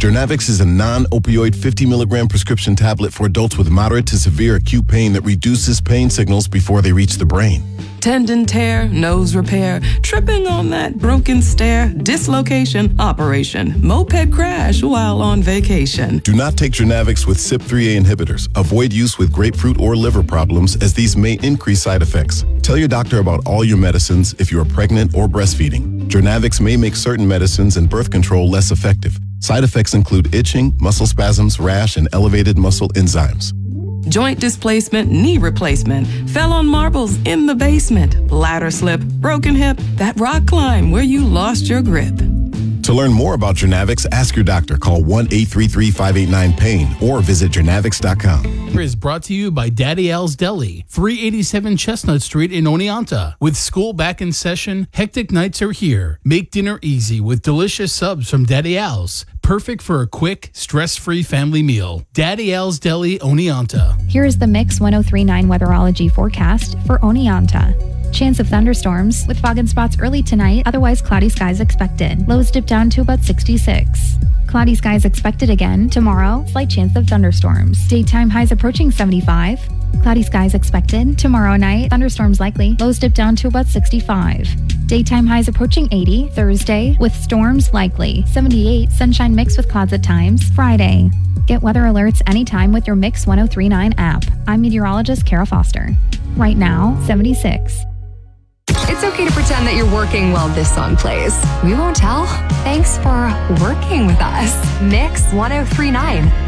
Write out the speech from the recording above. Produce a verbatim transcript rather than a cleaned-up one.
Journavx is a non-opioid fifty milligram prescription tablet for adults with moderate to severe acute pain that reduces pain signals before they reach the brain. Tendon tear, nose repair, tripping on that broken stair, dislocation, operation, moped crash while on vacation. Do not take Journavx with C Y P three A inhibitors. Avoid use with grapefruit or liver problems, as these may increase side effects. Tell your doctor about all your medicines if you are pregnant or breastfeeding. Journavx may make certain medicines and birth control less effective. Side effects include itching, muscle spasms, rash, and elevated muscle enzymes. Joint displacement, knee replacement, fell on marbles in the basement, ladder slip, broken hip, that rock climb where you lost your grip. To learn more about Journavx, ask your doctor. Call one eight three three, five eight nine, pain or visit Journavx dot com. Is brought to you by Daddy Al's Deli, three eighty-seven Chestnut Street in Oneonta. With school back in session, hectic nights are here. Make dinner easy with delicious subs from Daddy Al's. Perfect for a quick, stress-free family meal. Daddy Al's Deli, Oneonta. Here is the Mix one oh three point nine weatherology forecast for Oneonta. Chance of thunderstorms with fog and spots early tonight, otherwise cloudy skies expected. Lows dip down to about sixty-six. Cloudy skies expected again tomorrow, slight chance of thunderstorms. Daytime highs approaching seventy-five. Cloudy skies expected tomorrow night, thunderstorms likely. Lows dip down to about sixty-five. Daytime highs approaching eighty Thursday with storms likely. seventy-eight, sunshine mixed with clouds at times. Friday. Get weather alerts anytime with your Mix one oh three point nine app. I'm meteorologist Kara Foster. Right now, seventy-six. It's okay to pretend that you're working while this song plays. We won't tell. Thanks for working with us. Mix one oh three point nine.